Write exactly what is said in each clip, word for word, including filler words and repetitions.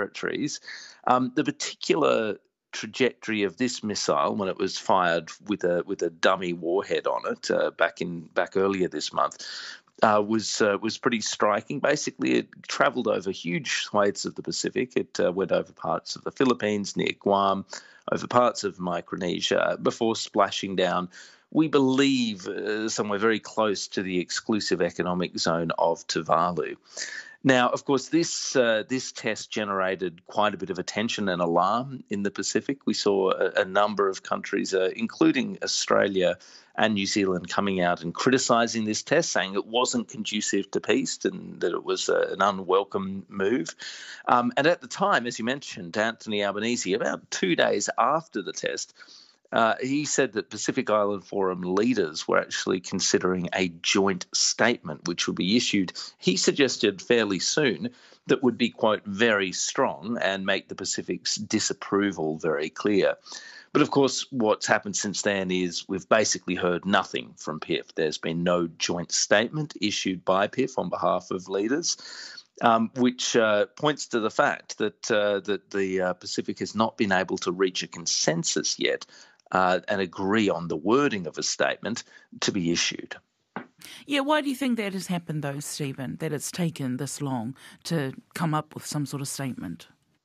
territories. Um, the particular trajectory of this missile, when it was fired with a with a dummy warhead on it uh, back in back earlier this month, uh, was uh, was pretty striking. Basically, it travelled over huge swathes of the Pacific. It uh, went over parts of the Philippines, near Guam, over parts of Micronesia, before splashing down, we believe, uh, somewhere very close to the exclusive economic zone of Tuvalu. Now, of course, this uh, this test generated quite a bit of attention and alarm in the Pacific. We saw a, a number of countries, uh, including Australia and New Zealand, coming out and criticising this test, saying it wasn't conducive to peace and that it was uh, an unwelcome move. Um, and at the time, as you mentioned, Anthony Albanese, about two days after the test, Uh, he said that Pacific Island Forum leaders were actually considering a joint statement which would be issued, he suggested fairly soon, that would be, quote, very strong and make the Pacific's disapproval very clear. But of course, what's happened since then is we've basically heard nothing from P I F. There's been no joint statement issued by P I F on behalf of leaders. Um, which uh, points to the fact that uh, that the uh, Pacific has not been able to reach a consensus yet uh, and agree on the wording of a statement to be issued. Yeah, why do you think that has happened, though, Stephen, that it's taken this long to come up with some sort of statement?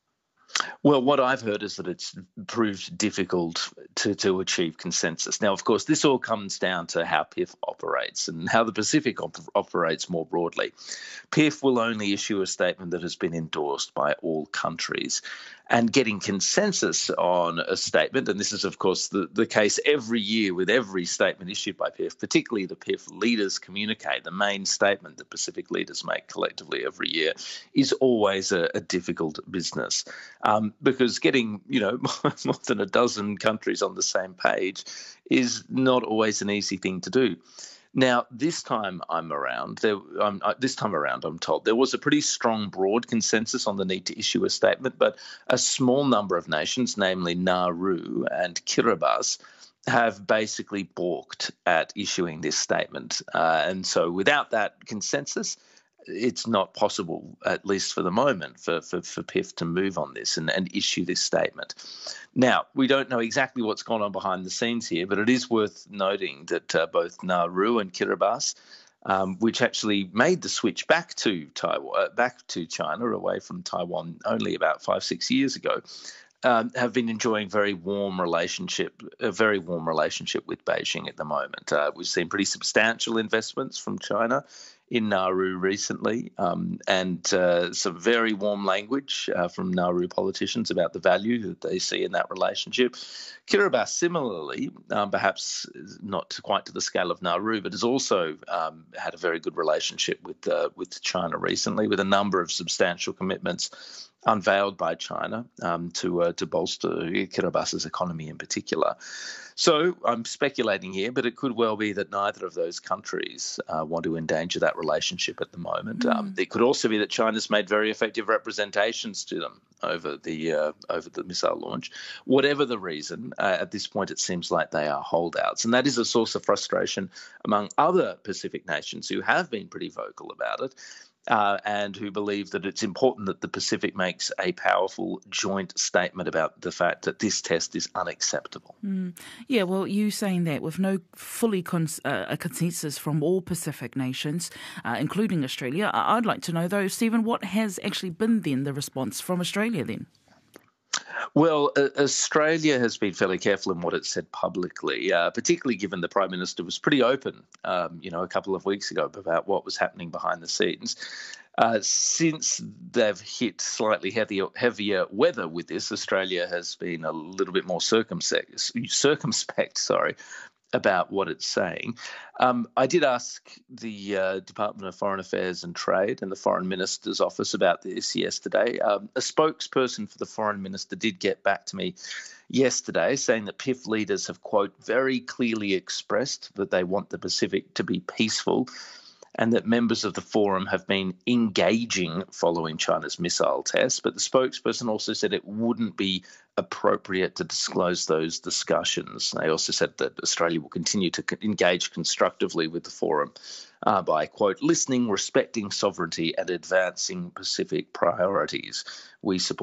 Well, what I've heard is that it's proved difficult to, to achieve consensus. Now, of course, this all comes down to how P I F operates and how the Pacific op- operates more broadly. P I F will only issue a statement that has been endorsed by all countries. And getting consensus on a statement, and this is, of course, the, the case every year with every statement issued by P I F, particularly the P I F leaders communicate, the main statement that Pacific leaders make collectively every year, is always a, a difficult business. Um, because getting, you know, more than a dozen countries on the same page is not always an easy thing to do. Now, this time I'm around, there, um, uh, this time around, I'm told, there was a pretty strong broad consensus on the need to issue a statement, but a small number of nations, namely Nauru and Kiribati, have basically balked at issuing this statement. Uh, and so without that consensus, it's not possible, at least for the moment, for, for, for P I F to move on this and, and issue this statement. Now, we don't know exactly what's gone on behind the scenes here, but it is worth noting that uh, both Nauru and Kiribati, um, which actually made the switch back to Taiwan, back to China, away from Taiwan only about five, six years ago, Um, have been enjoying very warm relationship, a very warm relationship with Beijing at the moment. Uh, we've seen pretty substantial investments from China in Nauru recently, um, and uh, some very warm language uh, from Nauru politicians about the value that they see in that relationship. Kiribati, similarly, um, perhaps not to quite to the scale of Nauru, but has also um, had a very good relationship with uh, with China recently, with a number of substantial commitments unveiled by China um, to uh, to bolster Kiribati's economy in particular. So I'm speculating here, but it could well be that neither of those countries uh, want to endanger that relationship at the moment. Mm. Um, it could also be that China's made very effective representations to them over the uh, over the missile launch. Whatever the reason, uh, at this point it seems like they are holdouts, and that is a source of frustration among other Pacific nations who have been pretty vocal about it. Uh, and who believe that it's important that the Pacific makes a powerful joint statement about the fact that this test is unacceptable. Mm. Yeah, well, you saying that with no fully cons- uh, a consensus from all Pacific nations, uh, including Australia, I'd like to know, though, Stephen, what has actually been then the response from Australia then? Well, uh, Australia has been fairly careful in what it said publicly, uh, particularly given the Prime Minister was pretty open, um, you know, a couple of weeks ago about what was happening behind the scenes. Uh, since they've hit slightly heavier, heavier weather with this, Australia has been a little bit more circumspect, circumspect sorry, about what it's saying. Um, I did ask the uh, Department of Foreign Affairs and Trade and the Foreign Minister's office about this yesterday. Um, a spokesperson for the Foreign Minister did get back to me yesterday saying that P I F leaders have, quote, very clearly expressed that they want the Pacific to be peaceful and that members of the forum have been engaging following China's missile tests. But the spokesperson also said it wouldn't be appropriate to disclose those discussions. They also said that Australia will continue to engage constructively with the forum uh, by, quote, listening, respecting sovereignty and advancing Pacific priorities. We support